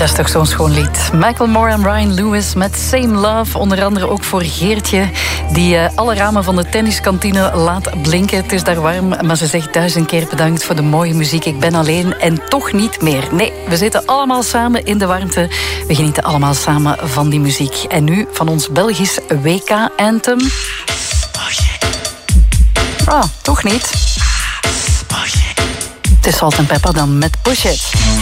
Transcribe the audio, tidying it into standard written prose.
Dat is toch zo'n schoon lied. Macklemore en Ryan Lewis met Same Love. Onder andere ook voor Geertje, die alle ramen van de tenniskantine laat blinken. Het is daar warm, maar ze zegt 1000 keer bedankt voor de mooie muziek. Ik ben alleen en toch niet meer. Nee, we zitten allemaal samen in de warmte. We genieten allemaal samen van die muziek. En nu van ons Belgisch WK-anthem. Ah, toch niet. Het is Salt en Pepper dan met Push It.